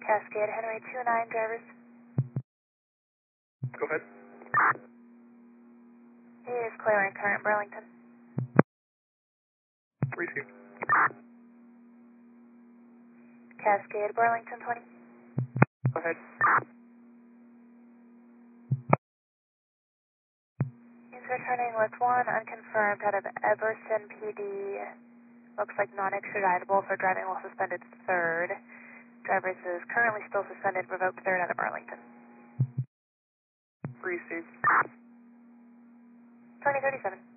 Cascade, Henry 29 drivers. Go ahead. He is clearing current Burlington. Received. Cascade, Burlington 20. Go ahead. He's returning with one unconfirmed out of Eberson PD. Looks like non-extraditable for driving while suspended third. Drivers is currently still suspended, revoked third out of Burlington. Received. 2037.